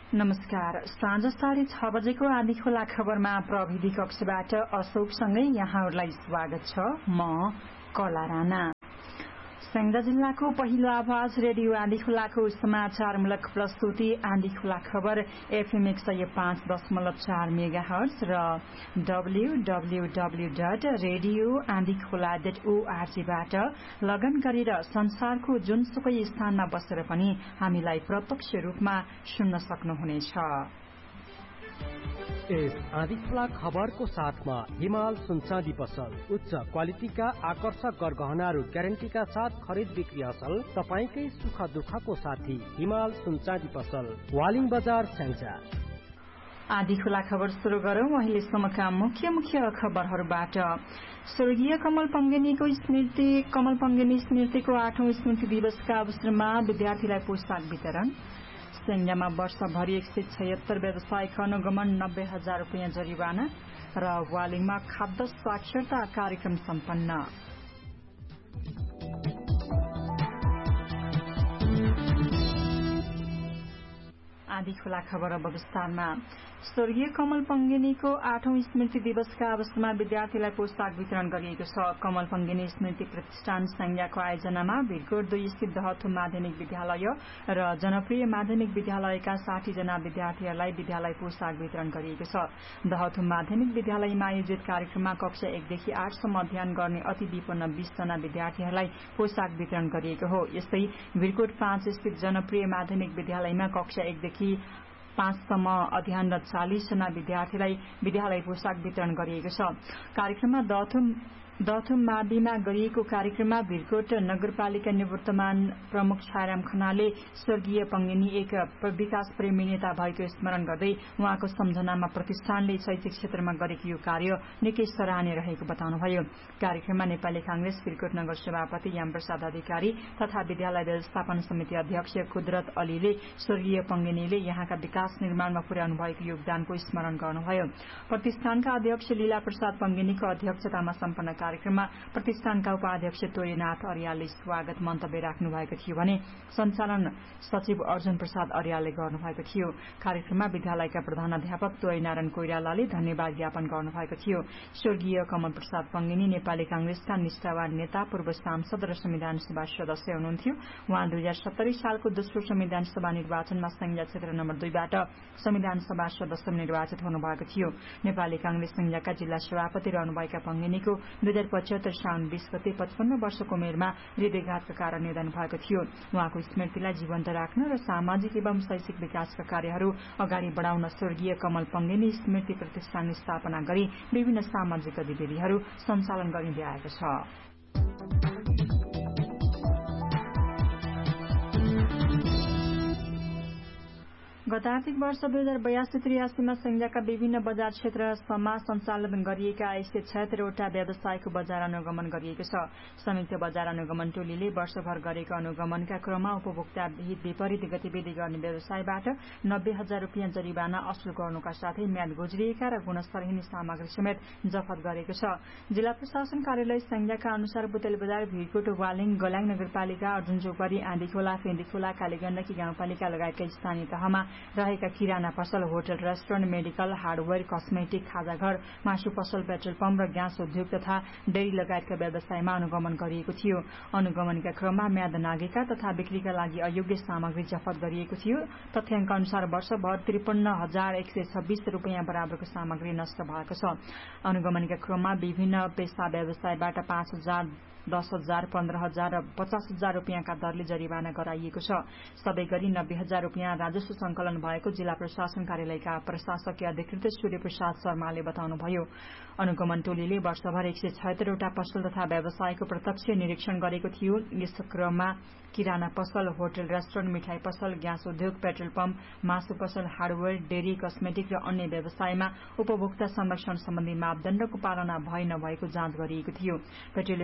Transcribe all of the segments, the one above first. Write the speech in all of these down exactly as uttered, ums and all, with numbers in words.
नमस्कार। साँझ साढे छ बजेको आधी खोला खबरमा प्रविधि कक्षबाट अशोकसँगै यहाँहरूलाई स्वागत छ। म कला राणा। स्याङ्जा जिल्लाको पहिलो आवाज रेडियो आँधी खोलाको समाचारमूलक प्रस्तुति आँधी खोला खबर एफएम एक सय पाँच दशमलव चार मेगा हर्ज र डब्ल्यूडब्ल्यूडब्ल्यू डट रेडियो आँधी खोला डट ओआरजीबाट लगन गरेर संसारको जुनसुकै स्थानमा बसेर पनि हामीलाई प्रत्यक्ष रूपमा सुन्न सक्नुहुनेछ। यस आँधी खोला खबरको साथमा हिमाल सुनचाँदी पसल उच्च क्वालिटीका आकर्षक गरगहनाहरू ग्यारेन्टीका साथ खरिद बिक्री असल तपाईकै सुख दुःखको साथी हिमाल सुनचाँदी पसल वालिङ बजार स्याङ्जा। आँधी खोला खबर शुरू गरौं अहिलेसम्मका मुख्य मुख्य खबरहरूबाट। स्वर्गीय कमल पङ्गेनीको स्मृति कमल पङ्गेनी स्मृतिको आठौं स्मृति दिवसका अवसरमा विद्यार्थीलाई पोशाक वितरण। स्याङ्जामा वर्षभरि एक सय छयत्तर व्यावसायिक अनुगमन नब्बे हजार रूपियाँ जरिवाना र वालिङमा खाद्य साक्षरता कार्यक्रम सम्पन्न। आँधी खोला खबर अब विस्तारमा। स्वर्गीय कमल पङ्गेनीको आठौं स्मृति दिवसका अवसरमा विद्यार्थीलाई पोशाक वितरण गरिएको छ। कमल पङ्गेनी स्मृति प्रतिष्ठान स्याङ्जाको आयोजनामा भिरकोट दुई स्थित दहथुम माध्यमिक विद्यालय र जनप्रिय माध्यमिक विद्यालयका साठी जना विद्यार्थीहरूलाई विद्यालय पोशाक वितरण गरिएको छ। दहथुम माध्यमिक विद्यालयमा आयोजित कार्यक्रममा कक्षा एकदेखि आठसम्म अध्ययन गर्ने अति विपन्न बीस जना विद्यार्थीहरूलाई पोशाक वितरण गरिएको हो। यस्तै भिरकोट पाँच स्थित जनप्रिय माध्यमिक विद्यालयमा कक्षा एकदेखि पाँचसम्म अध्ययनरत चालिस जना विद्यार्थीलाई विद्यालय पोशाक वितरण गरिएको छ। कार्यक्रममा दहथुम दहथुम माविमा गरिएको कार्यक्रममा भिरकोट नगरपालिका निवर्तमान प्रमुख छायाराम खनालले स्वर्गीय पङ्गेनी एक विकास प्रेमी नेता भएको स्मरण गर्दै उहाँको सम्झनामा प्रतिष्ठानले शैक्षिक क्षेत्रमा गरेको यो कार्य निकै सराहनीय रहेको बताउनुभयो। कार्यक्रममा नेपाली कांग्रेस भिरकोट नगर सभापति यामप्रसाद अधिकारी तथा विद्यालय व्यवस्थापन समिति अध्यक्ष कुदरत अलीले स्वर्गीय पङ्गेनीले यहाँका विकास निर्माणमा पुर्याउनु भएको योगदानको स्मरण गर्नुभयो। प्रतिष्ठानका अध्यक्ष लीला प्रसाद पङ्गेनीको अध्यक्षतामा सम्पन्न कार्यक्रममा प्रतिष्ठानका उपाध्यक्ष तोरीनाथ अर्यालले स्वागत मन्तव्य राख्नु भएको थियो भने सञ्चालन सचिव अर्जुन प्रसाद अर्यालले गर्नुभएको थियो। कार्यक्रममा विद्यालयका प्रधानाध्यापक तोरीनारायण कोइरालाले धन्यवाद ज्ञापन गर्नुभएको थियो। स्वर्गीय कमल प्रसाद पङ्गेनी नेपाली कांग्रेसका निष्ठावान नेता, पूर्व सांसद र संविधान सभा सदस्य हुनुहुन्थ्यो। उहाँ दुई हजार सत्तरी सालको दोस्रो संविधान सभा निर्वाचनमा स्याङ्जा क्षेत्र नम्बर दुईबाट संविधान सभा सदस्य निर्वाचित हुनुभएको थियो। नेपाली कांग्रेस स्याङ्जाका जिल्ला सभापति रहनुभएका पङ्गेनीको दुई हजार पचहत्तर साउन बीस गते पचपन्न वर्षको उमेरमा हृदयघातका कारण निधन भएको थियो। उहाँको स्मृतिलाई जीवन्त राख्न र सामाजिक एवं शैक्षिक विकासका कार्यहरू अगाडि बढ़ाउन स्वर्गीय कमल पङ्गेनी स्मृति प्रतिष्ठान स्थापना गरी विभिन्न सामाजिक गतिविधिहरू सञ्चालन गरिँदै आएको छ। गत आर्थिक वर्ष दुई हजार बयासी त्रियासीमा स्याङ्जाका विभिन्न बजार क्षेत्रमा सञ्चालन गरिएका एक सय छयत्तरवटा व्यावसायिक बजार अनुगमन गरिएको छ। संयुक्त बजार अनुगमन टोलीले वर्षभर गरेको अनुगमनका क्रममा उपभोक्ता हित विपरीत गतिविधि गर्ने व्यवसायबाट नब्बे हजार रूपियाँ जरिवाना असुल गर्नुका साथै म्याद गुज्रिएका र गुणस्तरहीन सामग्री समेत जफत गरेको छ। जिल्ला प्रशासन कार्यालय स्याङ्जाका अनुसार बुतेल बजार, भिरकोट, वालिङ, गलाङ नगरपालिका, अर्जुनचौपरी, आँधीखोला, फेन्दीखोला, कालीगण्डकी गाउँपालिका लगायतका स्थानीय तहमा रहेका किराना पसल, hotel, restaurant, medical, hardware, cosmetic, खाजाघर, मासु पसल, पेट्रोल पम्प र ग्यास उद्योग तथा डेरी लगायतका व्यवसायमा अनुगमन गरिएको थियो। अनुगमनका क्रममा म्याद नागेका तथा बिक्रीका लागि अयोग्य सामग्री जफत गरिएको थियो। तथ्याङ्क अनुसार वर्षभर त्रिपन्न हजार एक सय छब्बीस रूपियाँ बराबरको सामग्री नष्ट भएको छ। अनुगमनका क्रममा विभिन्न पेसा व्यवसायबाट पाँच हजार दस हजार पन्ध्र हजार र पचास हजार रूपियाँका दरले जरिवाना गराइएको छ। सबै गरी नब्बे हजार रूपियाँ राजस्व संकलन भएको जिल्ला प्रशासन कार्यालयका प्रशासकीय अधिकृत सूर्य प्रसाद शर्माले बताउनुभयो। अनुगमन टोलीले वर्षभर एक सय छयत्तरवटा पसल तथा व्यवसायको प्रत्यक्ष निरीक्षण गरेको थियो। यस क्रममा किराना पसल, होटल, रेस्टुरेन्ट, मिठाई पसल, ग्यास उद्योग, पेट्रोल पम्प, मासु पसल, हार्डवेयर, डेरी, कस्मेटिक र अन्य व्यवसायमा उपभोक्ता संरक्षण सम्बन्धी मापदण्डको पालना भए नभएको जाँच गरिएको थियो। पेट्रोलियम पदार्थ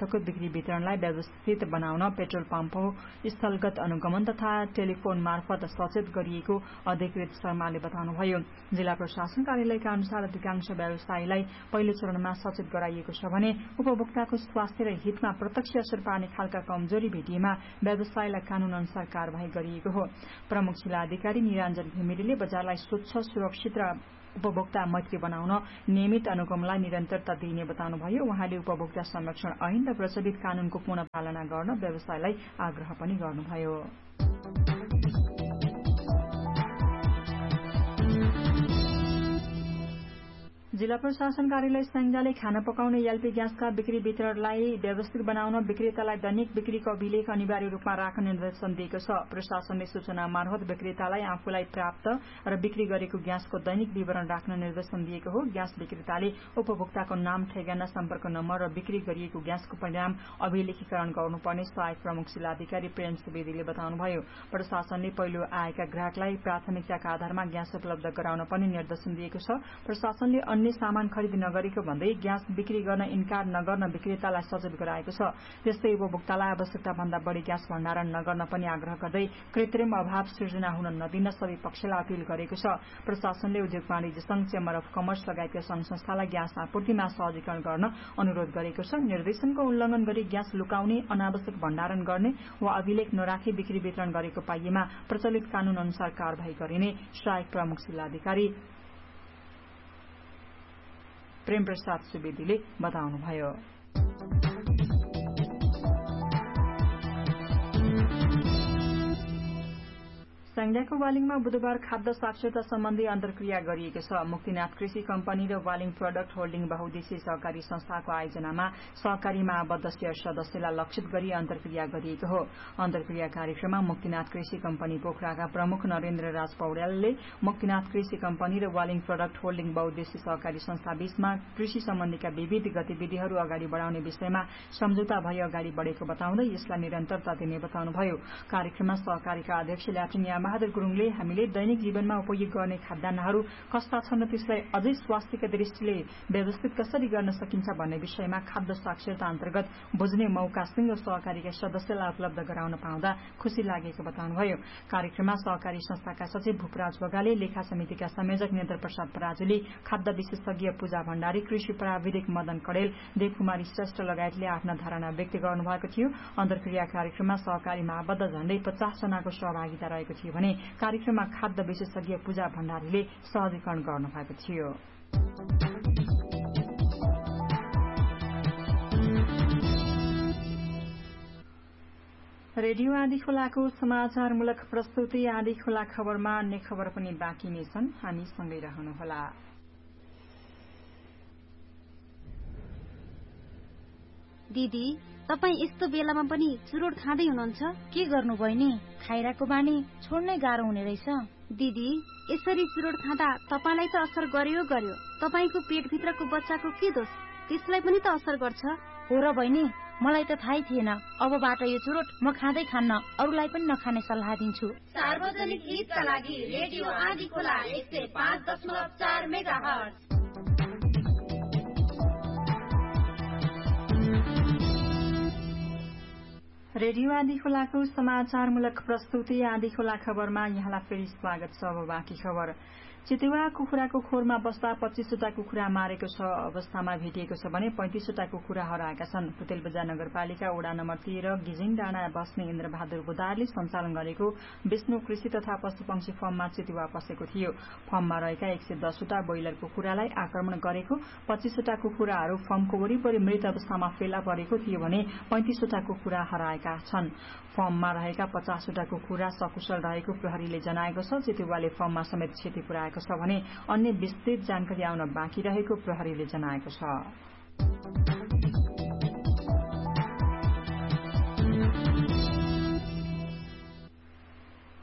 ग्यासको बिक्री वितरणलाई व्यवस्थित बनाउन पेट्रोल पम्प स्थलगत अनुगमन तथा टेलिफोन मार्फत सचेत गरिएको अधिकृत शर्माले बताउनुभयो। जिल्ला प्रशासन कार्यालयका अनुसार अधिकांश व्यवसायीलाई पहिलो चरणमा सचेत गराइएको छ भने उपभोक्ताको स्वास्थ्य र हितमा प्रत्यक्ष असर पार्ने खालका कमजोरी भेटिएमा व्यवसायलाई कानून अनुसार कार्यवाही गरिएको हो। प्रमुख जिल्ला अधिकारी निरञ्जन घिमिरेले बजारलाई स्वच्छ, सुरक्षित र उपभोक्ता मैत्री बनाउन नियमित अनुगमनलाई निरन्तरता दिइने बताउनुभयो। उहाँले उपभोक्ता संरक्षण ऐन र प्रचलित कानूनको पूर्ण पालना गर्न व्यवसायलाई आग्रह पनि गर्नुभयो। जिल्ला प्रशासन कार्यालय स्याङ्जाले खाना पकाउने एलपी ग्यासका बिक्री वितरणलाई व्यवस्थित बनाउन विक्रेतालाई दैनिक बिक्रीको अभिलेख अनिवार्य रूपमा राख्न निर्देशन दिएको छ। प्रशासनले सूचना मार्फत विक्रेतालाई आफूलाई प्राप्त र बिक्री गरेको ग्यासको दैनिक विवरण राख्न निर्देशन दिएको हो। ग्यास विक्रेताले उपभोक्ताको नाम, ठेगाना, सम्पर्क नम्बर र बिक्री गरिएको ग्यासको परिणाम अभिलेखीकरण गर्नुपर्ने सहायक प्रमुख जिल्लाधिकारी प्रेम सुवेदीले बताउनुभयो। प्रशासनले पहिलो आएका ग्राहकलाई प्राथमिकताका आधारमा ग्यास उपलब्ध गराउन पनि निर्देशन दिएको छ। प्रशासनले अन्य सामान खरिद नगरेको भन्दै ग्यास बिक्री गर्न इन्कार नगर्न विक्रेतालाई सचेत गराएको छ। त्यस्तै उपभोक्तालाई आवश्यकता भन्दा बढ़ी ग्यास भण्डारण नगर्न पनि आग्रह गर्दै कृत्रिम अभाव सृजना हुन नदिन सबै पक्षलाई अपील गरेको छ। प्रशासनले उद्योग वाणिज्य संघ, चेम्बर अफ कमर्स लगायतका संघ संस्थालाई ग्यास आपूर्तिमा सहजीकरण गर्न अनुरोध गरेको छ। निर्देशनको उल्लंघन गरी ग्यास लुकाउने, अनावश्यक भण्डारण गर्ने वा अभिलेख नराखी बिक्री वितरण गरेको पाइएमा प्रचलित कानून अनुसार कार्यवाही गरिने सहायक प्रमुख जिल्लाधिकारी प्रेम प्रसाद सुवेदीले बताउनुभयो। स्याङ्जाको वालिङमा बुधबार खाद्य साक्षरता सम्बन्धी अन्तर्क्रिया गरिएको छ। मुक्तिनाथ कृषि कम्पनी र वालिङ प्रोडक्ट होल्डिङ बहुद्देश्यीय सहकारी संस्थाको आयोजनामा सहकारीमा आबद्ध शेयर सदस्यलाई लक्षित गरी अन्तर्क्रिया गरिएको हो। अन्तर्क्रिया कार्यक्रममा मुक्तिनाथ कृषि कम्पनी पोखराका प्रमुख नरेन्द्र राज पौड्यालले मुक्तिनाथ कृषि कम्पनी र वालिङ प्रोडक्ट होल्डिङ बहुद्देश्यीय सहकारी संस्था बीचमा कृषि सम्बन्धीका विविध गतिविधिहरू अगाडि बढ़ाउने विषयमा सम्झौता भई अगाडि बढ़ेको बताउँदै यसलाई निरन्तरता दिने बताउनुभयो। कार्यक्रममा सहकारीका अध्यक्ष ल्याटिन बहादुर गुरुङले हामीले दैनिक जीवनमा उपयोग गर्ने खाद्यान्नहरू कस्ता छन् र त्यसलाई अझै स्वास्थ्यका दृष्टिले व्यवस्थित कसरी गर्न सकिन्छ भन्ने विषयमा खाद्य साक्षरता अन्तर्गत बुझ्ने मौका सिंह सहकारीका सदस्यलाई उपलब्ध गराउन पाउँदा खुशी लागेको बताउनुभयो। कार्यक्रममा सहकारी संस्थाका सचिव भूपराज बगाले, लेखा समितिका संयोजक नेन्द्र प्रसाद पराजुली, खाद्य विशेषज्ञ पूजा भण्डारी, कृषि प्राविधिक मदन कडेल, देवकुमारी श्रेष्ठ लगायतले आफ्ना धारणा व्यक्त गर्नुभएको थियो। अन्तर्क्रिया कार्यक्रममा सहकारीमा आबद्ध झण्डै पचास जनाको सहभागिता रहेको थियो भने कार्यक्रममा खाद्य विशेषज्ञ पूजा भण्डारीले सहजीकरण गर्नुभएको थियो। रेडियो आदि खोलाको समाचारमूलक प्रस्तुति आदि खोला खबरमा अन्य खबर पनि बाँकी नै छन्। हामी सँगै रहनुहोला। दिदी, तपाईँ यस्तो बेलामा पनि चुरोट खाँदै हुनुहुन्छ? के गर्नु बहिनी? खाइराको बानी छोड्नै गाह्रो हुने रहेछ। दिदी, यसरी चुरोट खाँदा तपाईँलाई त असर गर्यो गर्यो, तपाईँको पेटभित्रको बच्चाको के दोष? त्यसलाई पनि त असर गर्छ। हो र बहिनी, मलाई त थाहै थिएन। अबबाट यो चुरोट म खाँदै खान्न, अरूलाई पनि नखाने सल्लाह दिन्छु। सार्वजनिक हितका लागि रेडियो आदि खोला एक सय पाँच दशमलव चार मेगा हर्ज। रेडियो आदि खोलाको समाचारमूलक प्रस्तुति आदि खोला खबरमा यहाँलाई फेरि स्वागत छ। अब बाँकी खबर। चितुवा कुखुराको खोरमा बस्दा पच्चीसवटा कुखुरा मारेको छ अवस्थामा भेटिएको छ भने पैंतिसवटा कुखुरा हराएका छन्। पुतेलबजार नगरपालिका वडा नम्बर तेह्र गिजिङ डाँडा बस्ने इन्द्रबहादुर बुदारले सञ्चालन गरेको विष्णु कृषि तथा पशुपक्षी फर्ममा चितुवा पसेको थियो। फर्ममा रहेका एक सय दसवटा ब्रोइलर कुखुरालाई आक्रमण गरेको, पच्चीसवटा कुखुराहरू फर्मको वरिपरि मृत अवस्थामा फेला परेको थियो भने पैंतिसवटा कुखुरा हराएका छन्। फर्ममा रहेका पचासवटा कुखुरा सकुशल रहेको प्रहरीले जनाएको छ। चितुवाले फर्ममा समेत क्षति पुर्याएको छ भने अन्य विस्तृत जानकारी आउन बाँकी रहेको प्रहरीले जनाएको छ।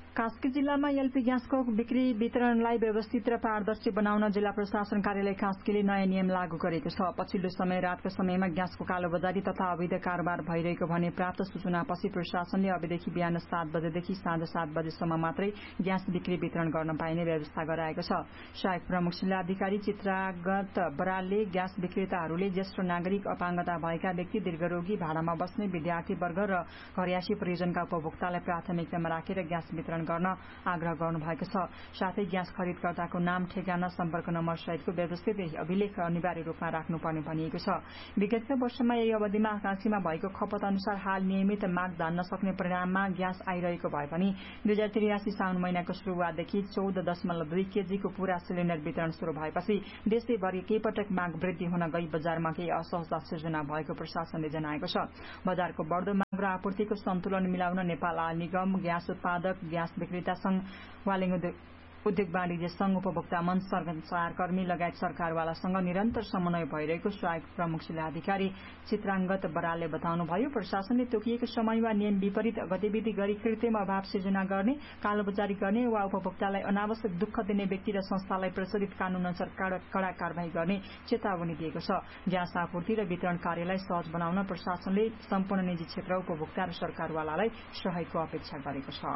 कास्की जिल्लामा एलपी ग्यासको बिक्री वितरणलाई व्यवस्थित र पारदर्शी बनाउन जिल्ला प्रशासन कार्यालय कास्कीले नयाँ नियम लागू गरेको छ। पछिल्लो समय रातको समयमा ग्यासको कालोबजारी तथा अवैध कारोबार भइरहेको भने प्राप्त सूचनापछि प्रशासनले अबदेखि बिहान सात बजेदेखि साँझ सात बजेसम्म मात्रै ग्यास बिक्री वितरण गर्न पाइने व्यवस्था गराएको छ। सहायक प्रमुख जिल्लाधिकारी चित्रागत बरालले ग्यास विक्रेताहरूले ज्येष्ठ नागरिक, अपाङ्गता भएका व्यक्ति, दीर्घरोगी, भाडामा बस्ने विद्यार्थी वर्ग र घरयासी परियोजनका उपभोक्तालाई प्राथमिकतामा राखेर ग्यास वितरण गर्न आग्रह गर्नुभएको छ। साथै ग्यास खरिदकर्ताको नाम, ठेगाना, सम्पर्क नम्बर सहितको व्यवस्थित अभिलेख अनिवार्य रूपमा राख्नुपर्ने भनिएको छ। विगतका वर्षमा यही अवधिमा कास्कीमा भएको खपत अनुसार हाल नियमित माग धान्न सक्ने परिणाममा ग्यास आइरहेको भए पनि दुई हजार त्रियासी साउन महिनाको शुरूआतदेखि चौध दशमलव दुई केजीको पूरा सिलिण्डर वितरण शुरू भएपछि देशैभरि केहीपटक माग वृद्धि हुन गई बजारमा केही असहजता सिर्जना भएको प्रशासनले जनाएको छ। बजारको बढ्दो माग र आपूर्तिको सन्तुलन मिलाउन नेपाल आयल निगम, ग्यास उत्पादक, ग्यास विक्रेता संघ, वालिङ उद्योग वाणिज्य संघ, उपभोक्ता मञ्च, संचारकर्मी लगायत सरकारवालासँग निरन्तर समन्वय भइरहेको सहायक प्रमुख जिल्लाधिकारी चित्राङ्गत बरालले बताउनुभयो। प्रशासनले तोकिएको समय वा नियम विपरीत गतिविधि गरी कृत्रिम अभाव सिर्जना गर्ने, कालोबजारी गर्ने वा उपभोक्तालाई अनावश्यक दुःख दिने व्यक्ति र संस्थालाई प्रचलित कानून अनुसार कड़ा कार्यवाही गर्ने चेतावनी दिएको छ। ग्यास आपूर्ति र वितरण कार्यलाई सहज बनाउन प्रशासनले सम्पूर्ण निजी क्षेत्र, उपभोक्ता र सरकारवालालाई सहयोगको अपेक्षा गरेको छ।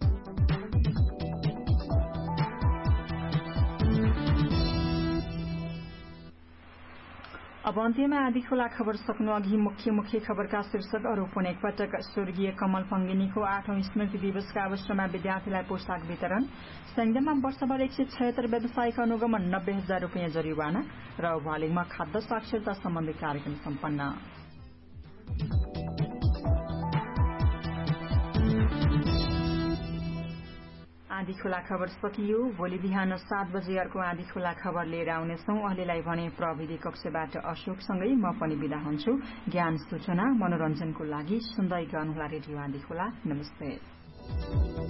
अब अन्त्यमा आधी खुला खबर सक्नु अघि मुख्य मुख्य खबरका शीर्षकहरू पुनः एकपटक। स्वर्गीय कमल पङ्गेनीको आठौं स्मृति दिवसका अवसरमा विद्यार्थीलाई पोशाक वितरण, संयममा वर्षभर एक सय छयत्तर व्यावसायिक अनुगमन, नब्बे हजार रूपियाँ जरिवाना र वालिङमा खाद्य साक्षरता सम्बन्धी कार्यक्रम सम्पन्न। आधी खुला खबर सकियो। भोलि बिहान सात बजे अर्को आधी खुला खबर लिएर आउनेछौं। अहिलेलाई भने प्रविधि कक्षबाट अशोकसँगै म पनि बिदा हुन्छु। ज्ञान, सूचना, मनोरञ्जनको लागि सुन्दै गर्नुहोला रेडियो आधी खुला। नमस्ते।